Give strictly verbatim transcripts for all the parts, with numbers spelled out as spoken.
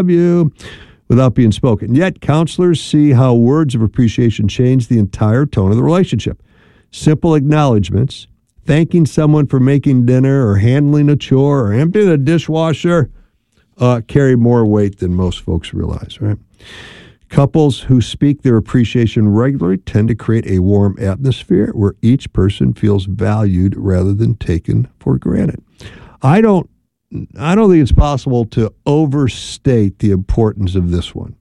you without being spoken. Yet counselors see how words of appreciation change the entire tone of the relationship. Simple acknowledgments, thanking someone for making dinner or handling a chore or emptying the dishwasher, uh, carry more weight than most folks realize, right? Couples who speak their appreciation regularly tend to create a warm atmosphere where each person feels valued rather than taken for granted. I don't I don't think it's possible to overstate the importance of this one.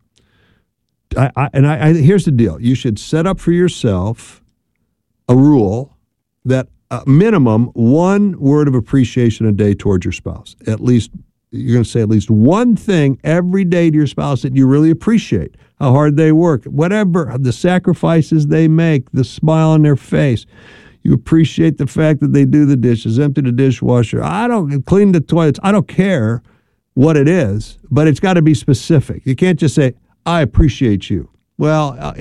I, I, and I, I, here's the deal. You should set up for yourself a rule that a minimum one word of appreciation a day towards your spouse. At least, you're going to say at least one thing every day to your spouse that you really appreciate. How hard they work, whatever, the sacrifices they make, the smile on their face. You appreciate the fact that they do the dishes, empty the dishwasher. I don't clean the toilets. I don't care what it is, but it's got to be specific. You can't just say, I appreciate you. Well, uh,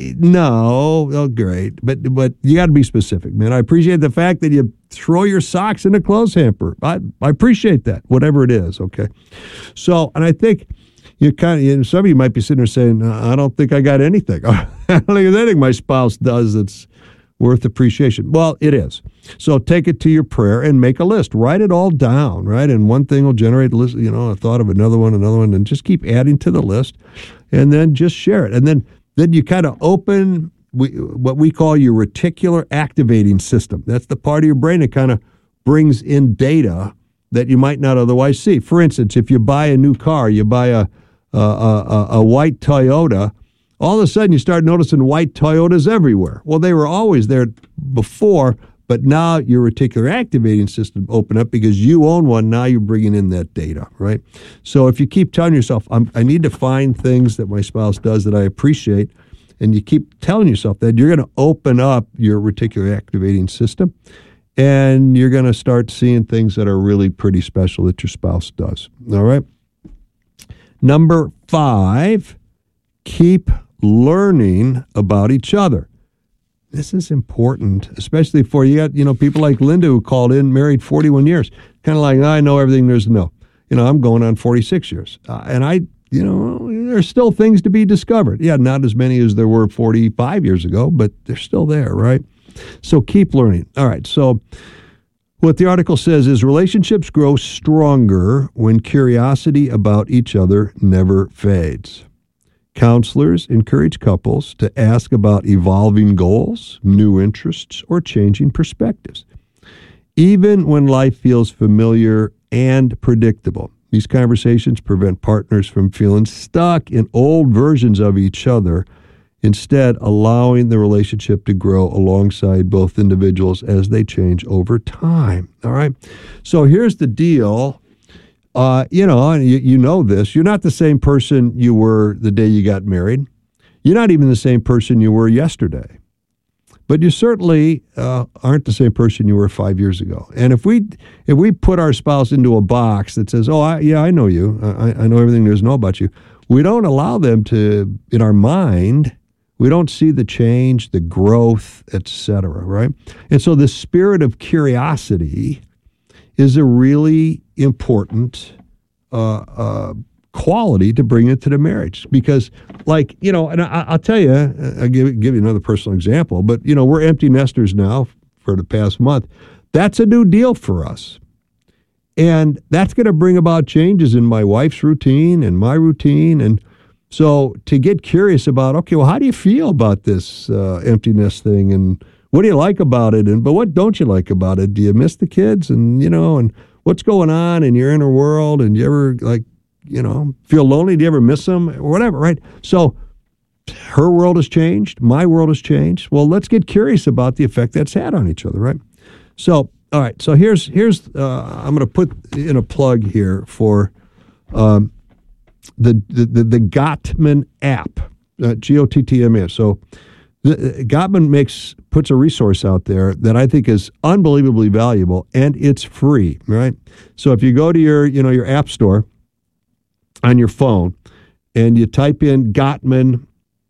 no, oh, great. But but you got to be specific, man. I appreciate the fact that you throw your socks in the clothes hamper. I, I appreciate that, whatever it is, okay? So, and I think you kind of, you know, some of you might be sitting there saying, I don't think I got anything. I don't think there's anything my spouse does that's worth appreciation. Well, it is. So take it to your prayer and make a list. Write it all down, right? And one thing will generate a list, you know, a thought of another one, another one, and just keep adding to the list, and then just share it. And then then you kind of open we, what we call your reticular activating system. That's the part of your brain that kind of brings in data that you might not otherwise see. For instance, if you buy a new car, you buy a a, a, a white Toyota, all of a sudden you start noticing white Toyotas everywhere. Well, they were always there before, but now your reticular activating system opened up because you own one. Now you're bringing in that data, right? So if you keep telling yourself, I'm, I need to find things that my spouse does that I appreciate, and you keep telling yourself that, you're going to open up your reticular activating system, and you're going to start seeing things that are really pretty special that your spouse does, all right? Number five, keep learning about each other. This is important, especially for you got, you know, people like Linda who called in, married forty-one years, kind of like, I know everything there's to know. You know, I'm going on forty-six years. Uh, and I, you know, there's still things to be discovered. Yeah, not as many as there were forty-five years ago, but they're still there, right? So keep learning. All right, so what the article says is relationships grow stronger when curiosity about each other never fades. Counselors encourage couples to ask about evolving goals, new interests, or changing perspectives, even when life feels familiar and predictable. These conversations prevent partners from feeling stuck in old versions of each other, instead allowing the relationship to grow alongside both individuals as they change over time. All right? So here's the deal. Uh, you know, and you, you know this, you're not the same person you were the day you got married. You're not even the same person you were yesterday. But you certainly uh, aren't the same person you were five years ago. And if we if we put our spouse into a box that says, oh, I, yeah, I know you. I, I know everything there's to know about you. We don't allow them to, in our mind, we don't see the change, the growth, et cetera, right? And so the spirit of curiosity is a really important uh, uh, quality to bring into the marriage. Because, like, you know, and I, I'll tell you, I'll give, give you another personal example, but, you know, we're empty nesters now for the past month. That's a new deal for us. And that's going to bring about changes in my wife's routine and my routine. And so to get curious about, okay, well, how do you feel about this uh, empty nest thing? And what do you like about it? And but what don't you like about it? Do you miss the kids? And, you know, and what's going on in your inner world? And do you ever, like, you know, feel lonely? Do you ever miss them? Or whatever, right? So her world has changed. My world has changed. Well, let's get curious about the effect that's had on each other, right? So, all right. So here's, here's uh, I'm going to put in a plug here for um, the, the, the, the Gottman app, uh, G O T T M A. So the, Gottman makes puts a resource out there that I think is unbelievably valuable, and it's free, right? So if you go to your, you know, your app store on your phone and you type in Gottman,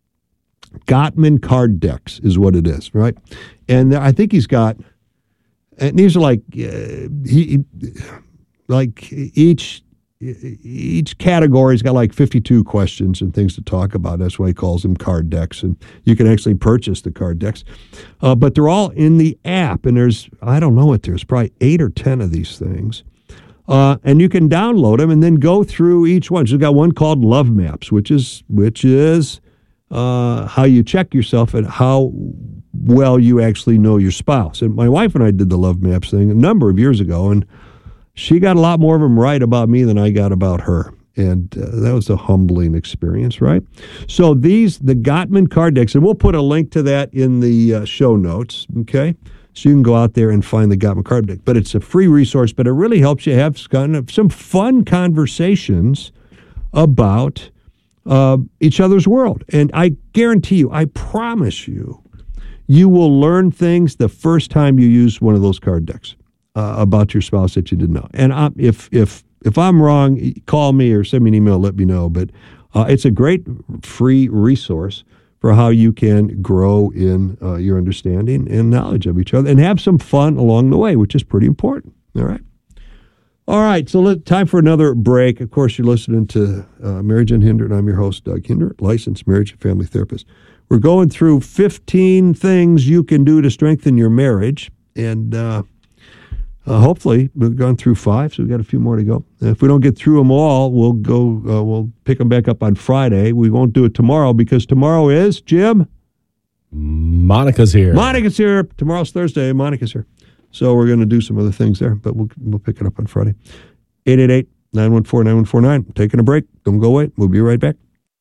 Gottman card decks is what it is, right? And I think he's got, and these are like, uh, he, like each each category's got like fifty-two questions and things to talk about. That's why he calls them card decks. And you can actually purchase the card decks. Uh, but they're all in the app. And there's, I don't know what, there's probably eight or ten of these things. Uh, and you can download them and then go through each one. So we've got one called Love Maps, which is which is uh, how you check yourself and how well you actually know your spouse. And my wife and I did the Love Maps thing a number of years ago, and she got a lot more of them right about me than I got about her. And uh, that was a humbling experience, right? So these, the Gottman card decks, and we'll put a link to that in the uh, show notes, okay? So you can go out there and find the Gottman card deck. But it's a free resource, but it really helps you have kind of some fun conversations about uh, each other's world. And I guarantee you, I promise you, you will learn things the first time you use one of those card decks uh, about your spouse that you didn't know. And I, if if if I'm wrong, call me or send me an email, let me know. But uh, it's a great free resource for how you can grow in uh, your understanding and knowledge of each other and have some fun along the way, which is pretty important. All right. All right. So let, time for another break. Of course, you're listening to uh, Marriage Unhindered. I'm your host, Doug Hindert, licensed marriage and family therapist. We're going through fifteen things you can do to strengthen your marriage. And uh, uh, hopefully we've gone through five, so we've got a few more to go. And if we don't get through them all, we'll go, uh, we'll pick them back up on Friday. We won't do it tomorrow because tomorrow is, Jim? Monica's here. Monica's here. Tomorrow's Thursday. Monica's here. So we're going to do some other things there, but we'll we'll pick it up on Friday. eight eight eight, nine one four, nine one four nine. Taking a break. Don't go away. We'll be right back.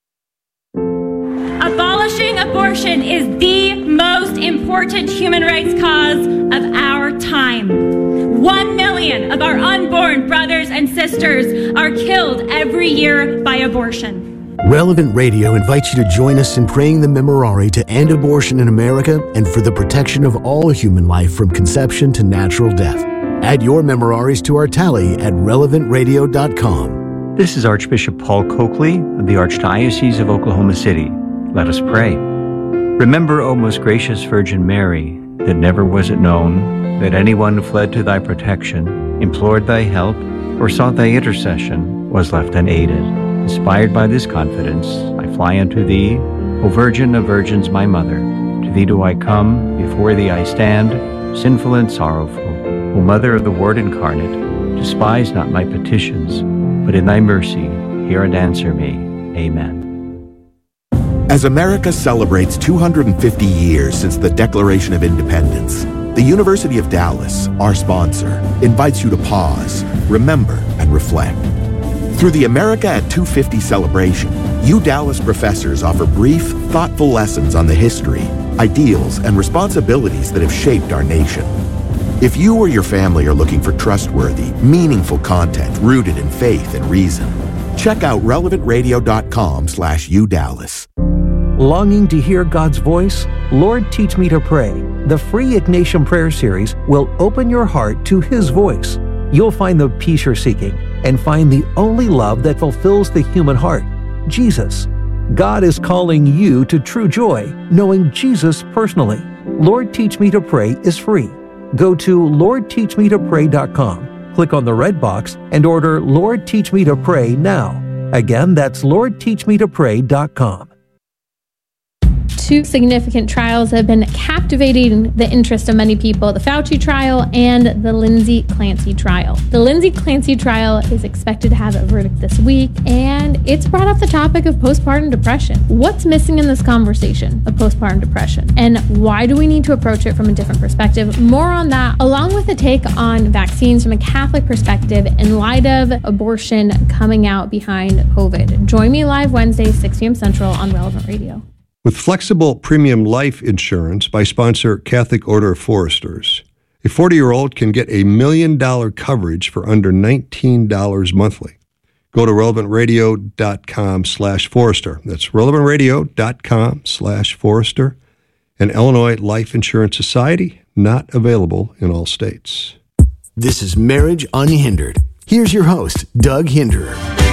Abolishing abortion is the most important human rights cause of our time. One million of our unborn brothers and sisters are killed every year by abortion. Relevant Radio invites you to join us in praying the Memorare to end abortion in America and for the protection of all human life from conception to natural death. Add your Memoraries to our tally at relevant radio dot com. This is Archbishop Paul Coakley of the Archdiocese of Oklahoma City. Let us pray. Remember, O most gracious Virgin Mary, that never was it known that anyone who fled to thy protection, implored thy help, or sought thy intercession was left unaided. Inspired by this confidence, I fly unto thee, O Virgin of Virgins, my Mother. To thee do I come, before thee I stand, sinful and sorrowful. O Mother of the Word incarnate, despise not my petitions, but in thy mercy hear and answer me. Amen. As America celebrates two hundred fifty years since the Declaration of Independence, the University of Dallas, our sponsor, invites you to pause, remember, and reflect. Through the America at two fifty celebration, U Dallas professors offer brief, thoughtful lessons on the history, ideals, and responsibilities that have shaped our nation. If you or your family are looking for trustworthy, meaningful content rooted in faith and reason, check out relevant radio dot com slash U Dallas. Longing to hear God's voice? Lord, Teach Me to Pray. The free Ignatian Prayer Series will open your heart to His voice. You'll find the peace you're seeking and find the only love that fulfills the human heart, Jesus. God is calling you to true joy, knowing Jesus personally. Lord, Teach Me to Pray is free. Go to lord teach me to pray dot com, click on the red box, and order Lord, Teach Me to Pray now. Again, that's lord teach me to pray dot com. Two significant trials have been captivating the interest of many people, the Fauci trial and the Lindsay Clancy trial. The Lindsay Clancy trial is expected to have a verdict this week, and it's brought up the topic of postpartum depression. What's missing in this conversation of postpartum depression, and why do we need to approach it from a different perspective? More on that, along with a take on vaccines from a Catholic perspective in light of abortion coming out behind COVID. Join me live Wednesday, six p.m. Central on Relevant Radio. With flexible premium life insurance by sponsor Catholic Order of Foresters, a forty-year-old can get a million dollar coverage for under nineteen dollars monthly. Go to relevant radio dot com slash Forester. That's relevant radio dot com slash Forester. An Illinois Life Insurance Society, not available in all states. This is Marriage Unhindered. Here's your host, Doug Hinderer.